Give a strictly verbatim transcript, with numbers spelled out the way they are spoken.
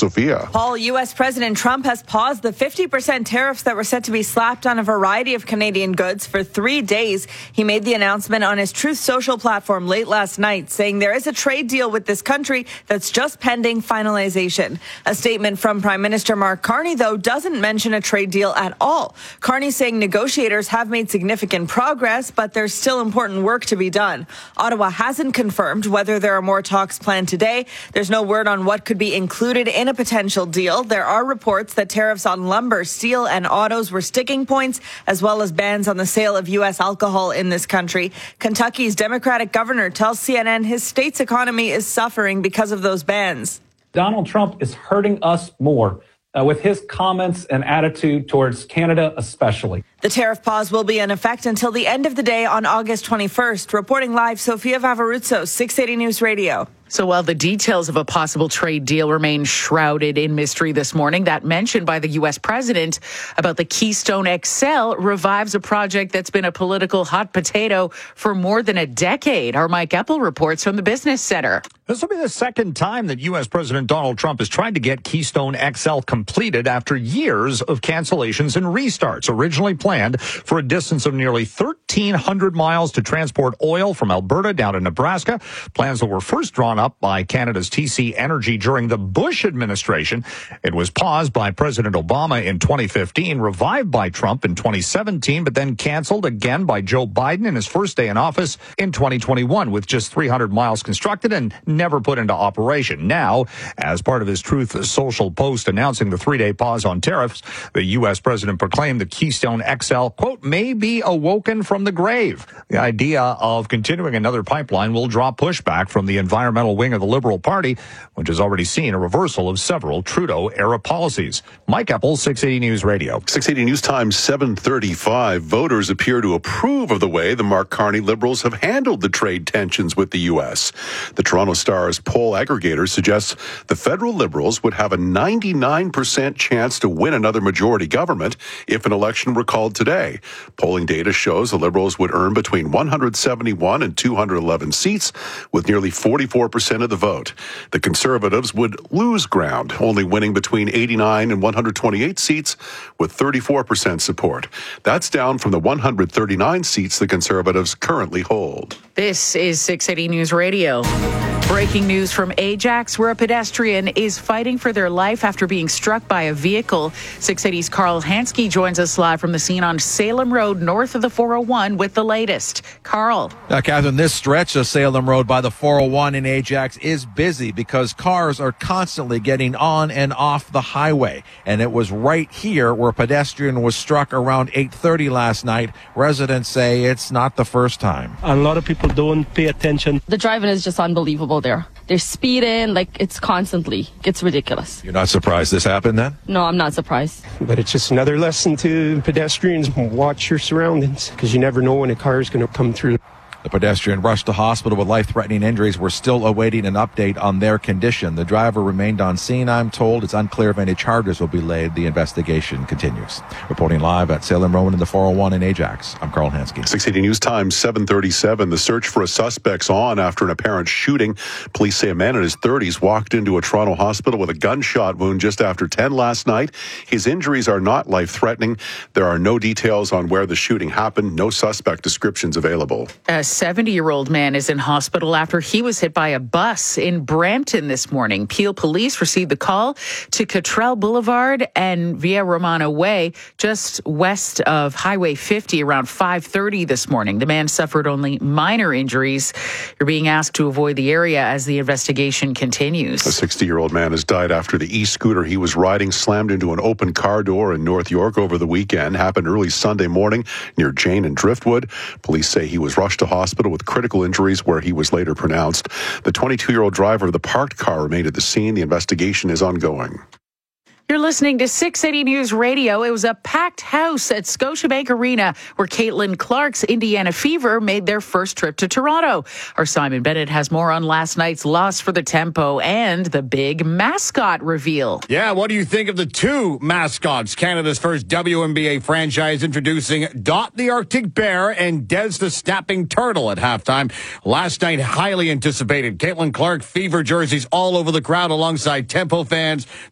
Sophia. Paul, U S. President Trump has paused the fifty percent tariffs that were set to be slapped on a variety of Canadian goods for three days. He made the announcement on his Truth Social platform late last night, saying there is a trade deal with this country that's just pending finalization. A statement from Prime Minister Mark Carney, though, doesn't mention a trade deal at all. Carney saying negotiators have made significant progress, but there's still important work to be done. Ottawa hasn't confirmed whether there are more talks planned today. There's no word on what could be included in a potential deal. There are reports that tariffs on lumber, steel, and autos were sticking points, as well as bans on the sale of U S alcohol in this country. Kentucky's Democratic governor tells C N N his state's economy is suffering because of those bans. Donald Trump is hurting us more uh, with his comments and attitude towards Canada especially. The tariff pause will be in effect until the end of the day on August twenty-first. Reporting live, Sofia Vavaruzzo, six eighty News Radio. So while the details of a possible trade deal remain shrouded in mystery this morning, that mention by the U S president about the Keystone X L revives a project that's been a political hot potato for more than a decade. Our Mike Eppel reports from the Business Center. This will be the second time that U S. President Donald Trump has tried to get Keystone X L completed after years of cancellations and restarts. Originally planned for a distance of nearly thirteen hundred miles to transport oil from Alberta down to Nebraska. Plans that were first drawn up by Canada's T C Energy during the Bush administration. It was paused by President Obama in twenty fifteen, revived by Trump in twenty seventeen, but then canceled again by Joe Biden in his first day in office in twenty twenty-one, with just three hundred miles constructed and never put into operation. Now, as part of his Truth Social post announcing the three-day pause on tariffs, the U S president proclaimed the Keystone X L, quote, may be awoken from the grave. The idea of continuing another pipeline will draw pushback from the environmental wing of the Liberal Party, which has already seen a reversal of several Trudeau-era policies. Mike Eppel, six eighty News Radio. six eighty News Time, seven thirty-five. Voters appear to approve of the way the Mark Carney Liberals have handled the trade tensions with the U S. The Toronto Star's poll aggregator suggests the federal Liberals would have a ninety-nine percent chance to win another majority government if an election were called today. Polling data shows the Liberals would earn between one hundred seventy-one and two hundred eleven seats, with nearly forty-four percent of the vote. The Conservatives would lose ground, only winning between eighty-nine and one hundred twenty-eight seats with thirty-four percent support. That's down from the one hundred thirty-nine seats the Conservatives currently hold. This is six eighty News Radio. Breaking news from Ajax, where a pedestrian is fighting for their life after being struck by a vehicle. six eighty's Carl Hansky joins us live from the scene on Salem Road, north of the four oh one, with the latest. Carl. Now, Catherine, this stretch of Salem Road by the four oh one in Ajax is busy because cars are constantly getting on and off the highway. And it was right here where a pedestrian was struck around eight thirty last night. Residents say it's not the first time. A lot of people don't pay attention. The driving is just unbelievable there. They're speeding, like it's constantly. It's ridiculous. You're not surprised this happened then? No, I'm not surprised. But it's just another lesson to pedestrians. Watch your surroundings, because you never know when a car is going to come through. The pedestrian rushed to hospital with life-threatening injuries. We're still awaiting an update on their condition. The driver remained on scene, I'm told. It's unclear if any charges will be laid. The investigation continues. Reporting live at Salem Road in the four oh one in Ajax, I'm Carl Hansky. six eighty News Time, seven thirty-seven. The search for a suspect's on after an apparent shooting. Police say a man in his thirties walked into a Toronto hospital with a gunshot wound just after ten last night. His injuries are not life-threatening. There are no details on where the shooting happened. No suspect descriptions available. A seventy-year-old man is in hospital after he was hit by a bus in Brampton this morning. Peel police received the call to Cottrell Boulevard and Via Romana Way, just west of Highway fifty, around five thirty this morning. The man suffered only minor injuries. You're being asked to avoid the area as the investigation continues. A sixty-year-old man has died after the e-scooter he was riding slammed into an open car door in North York over the weekend. Happened early Sunday morning near Jane and Driftwood. Police say he was rushed to hospital hospital with critical injuries, where he was later pronounced. The twenty-two-year-old driver of the parked car remained at the scene. The investigation is ongoing. You're listening to six eighty News Radio. It was a packed house at Scotiabank Arena where Caitlin Clark's Indiana Fever made their first trip to Toronto. Our Simon Bennett has more on last night's loss for the Tempo and the big mascot reveal. Yeah, what do you think of the two mascots? Canada's first W N B A franchise introducing Dot the Arctic Bear and Des the Snapping Turtle at halftime. Last night, highly anticipated. Caitlin Clark Fever jerseys all over the crowd alongside Tempo fans.